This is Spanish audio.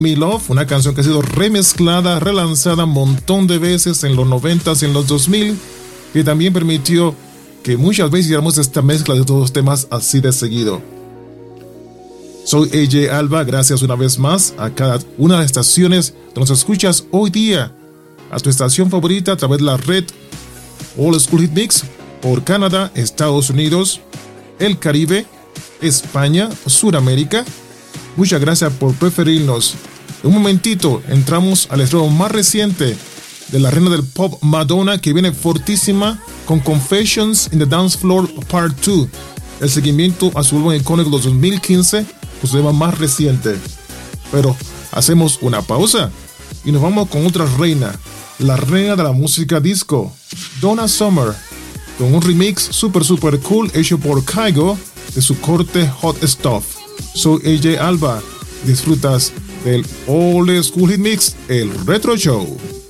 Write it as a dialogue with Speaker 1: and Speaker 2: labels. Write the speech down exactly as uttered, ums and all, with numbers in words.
Speaker 1: Me Love, una canción que ha sido remezclada, relanzada un montón de veces en los noventas y en los dos mil, que también permitió que muchas veces hiciéramos esta mezcla de todos los temas así de seguido. Soy A J Alba, gracias una vez más a cada una de las estaciones que nos escuchas hoy día, a tu estación favorita a través de la red All School Hit Mix por Canadá, Estados Unidos, el Caribe, España, Sudamérica. Muchas gracias por preferirnos. En un momentito entramos al estreno más reciente de la reina del pop Madonna, que viene fortísima con Confessions in the Dance Floor Part dos, el seguimiento a su álbum icónico de dos mil quince, con su tema más reciente. Pero hacemos una pausa y nos vamos con otra reina, la reina de la música disco, Donna Summer, con un remix super super cool hecho por Kygo de su corte Hot Stuff. Soy A J Alba, disfrutas del All School Hit Mix, el Retro Show.